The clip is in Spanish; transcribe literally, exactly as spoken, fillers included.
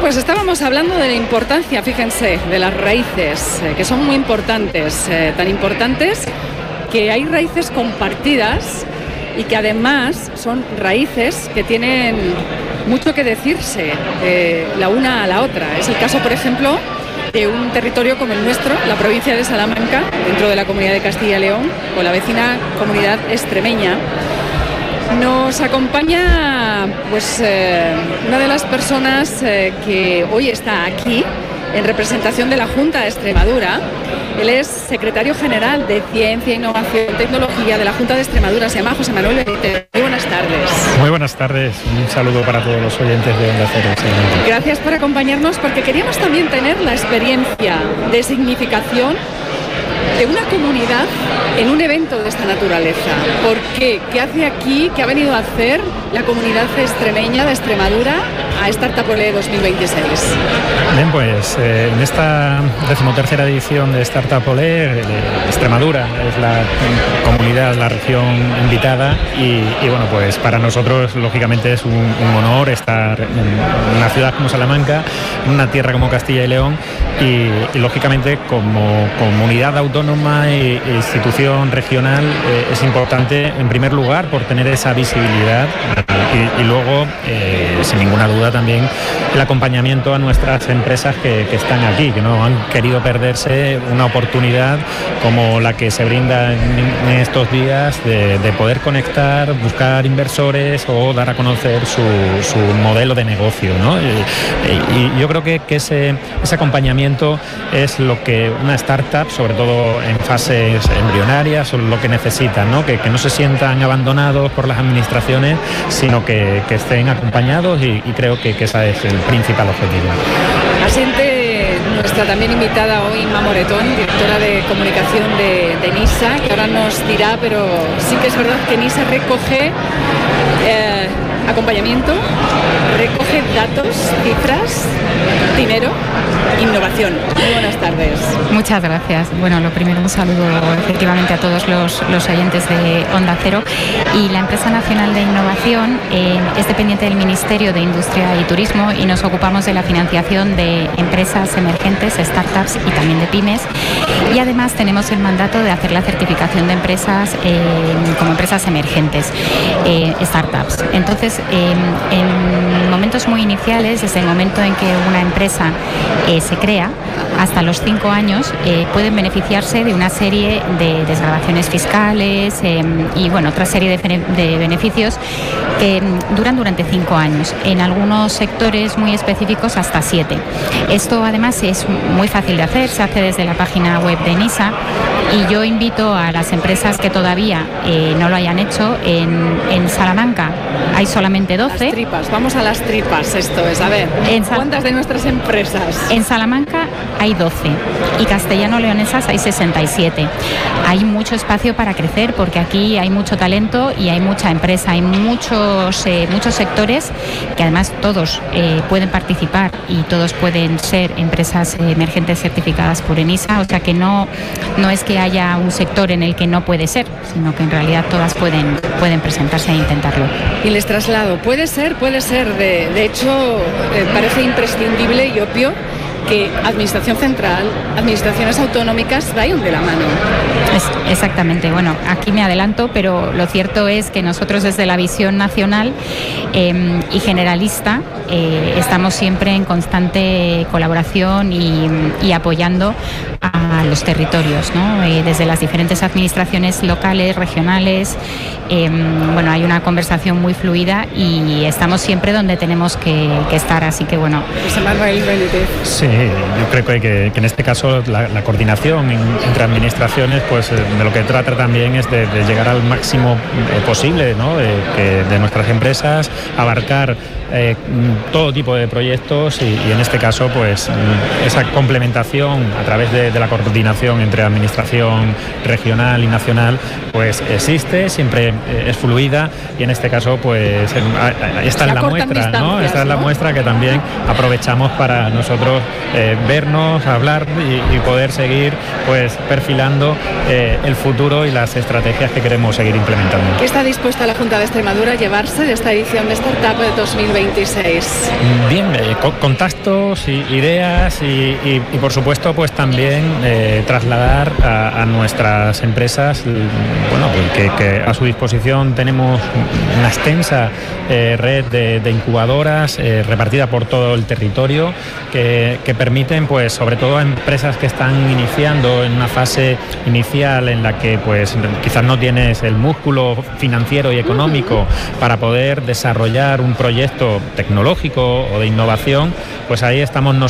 pues estábamos hablando de la importancia, fíjense, de las raíces, eh, que son muy importantes, eh, tan importantes que hay raíces compartidas y que además son raíces que tienen mucho que decirse eh, la una a la otra. Es el caso, por ejemplo, de un territorio como el nuestro, la provincia de Salamanca, dentro de la Comunidad de Castilla y León, con la vecina comunidad extremeña. Nos acompaña pues eh, una de las personas eh, que hoy está aquí en representación de la Junta de Extremadura. Él es secretario general de Ciencia, Innovación y Tecnología de la Junta de Extremadura. Se llama José Manuel Benítez. Muy buenas tardes. Muy buenas tardes. Un saludo para todos los oyentes de Onda Cero. Gracias por acompañarnos, porque queríamos también tener la experiencia de significación de una comunidad en un evento de esta naturaleza. ¿Por qué? ¿Qué hace aquí? ¿Qué ha venido a hacer la comunidad extremeña de Extremadura a Startup Ole dos mil veintiséis? Bien, pues eh, en esta decimotercera edición de Startup Ole, eh, Extremadura es la comunidad, la región invitada y, y bueno, pues para nosotros lógicamente es un, un honor estar en una ciudad como Salamanca, en una tierra como Castilla y León y, y lógicamente como comunidad autónoma e institución regional eh, es importante en primer lugar por tener esa visibilidad y, y luego eh, sin ninguna duda también el acompañamiento a nuestras empresas que, que están aquí, que no han querido perderse una oportunidad como la que se brinda en, en estos días de, de poder conectar, buscar inversores o dar a conocer su, su modelo de negocio, ¿no? Y, y yo creo que, que ese, ese acompañamiento es lo que una startup, sobre todo en fases embrionarias, son lo que necesitan, ¿no? Que, que no se sientan abandonados por las administraciones, sino que, que estén acompañados y, y creo que, que ese es el principal objetivo. Asiente nuestra también invitada hoy, Inma Moretón, directora de comunicación de, de NISA, que ahora nos dirá, pero sí que es verdad que NISA recoge eh, acompañamiento, recoge datos, cifras, dinero, innovación. Muy buenas tardes. Muchas gracias. Bueno, lo primero, un saludo efectivamente a todos los, los oyentes de Onda Cero. Y la Empresa Nacional de Innovación eh, es dependiente del Ministerio de Industria y Turismo y nos ocupamos de la financiación de empresas emergentes, startups y también de pymes. Y además tenemos el mandato de hacer la certificación de empresas eh, como empresas emergentes, eh, startups. Entonces, eh, en momentos muy iniciales, desde el momento en que una empresa eh, se crea, hasta los cinco años eh, pueden beneficiarse de una serie de desgravaciones fiscales eh, y bueno, otra serie de, de beneficios que duran durante cinco años. En algunos sectores muy específicos hasta siete. Esto además es muy fácil de hacer, se hace desde la página web de NISA y yo invito a las empresas que todavía eh, no lo hayan hecho. En, en Salamanca hay solamente doce. Las tripas, vamos a las tripas, esto es, a ver, en ¿cuántas de nuestras empresas? En Salamanca hay doce y castellano-leonesas hay sesenta y siete. Hay mucho espacio para crecer porque aquí hay mucho talento y hay mucha empresa, hay muchos, eh, muchos sectores que además todos eh, pueden participar y todos pueden ser empresas eh, emergentes certificadas por ENISA, o sea que no, no es que haya un sector en el que no puede ser, sino que en realidad todas pueden, pueden presentarse e intentarlo. Y les traslado, puede ser, puede ser, de, de hecho eh, parece imprescindible y obvio que Administración Central, administraciones autonómicas vayan de la mano. Es, exactamente, bueno, aquí me adelanto, pero lo cierto es que nosotros desde la visión nacional eh, y generalista eh, estamos siempre en constante colaboración y, y apoyando a los territorios, ¿no? Eh, desde las diferentes administraciones locales, regionales, eh, bueno, hay una conversación muy fluida y estamos siempre donde tenemos que, que estar, así que bueno. José Manuel Benítez. Sí, yo creo que, que, que en este caso la, la coordinación en, entre administraciones, pues de lo que trata también es de, de llegar al máximo eh, posible, ¿no? De, que, de nuestras empresas, abarcar eh, todo tipo de proyectos y, y en este caso pues esa complementación a través de, de la coordinación entre administración regional y nacional pues existe, siempre eh, es fluida y en este caso pues en, esta es la muestra, ¿no? Esta es la muestra que también aprovechamos para nosotros eh, vernos, hablar y, y poder seguir pues perfilando eh, el futuro y las estrategias que queremos seguir implementando. ¿Qué está dispuesta la Junta de Extremadura a llevarse de esta edición de Startup de dos mil veintiséis? veintiséis? Bien, eh, co- contactos, y, ideas y, y, y por supuesto pues también eh, trasladar a, a nuestras empresas, bueno, pues que, que a su disposición tenemos una extensa eh, red de, de incubadoras eh, repartida por todo el territorio que, que permiten pues sobre todo a empresas que están iniciando en una fase inicial en la que pues quizás no tienes el músculo financiero y económico para poder desarrollar un proyecto tecnológico o de innovación, pues ahí estamos nosotros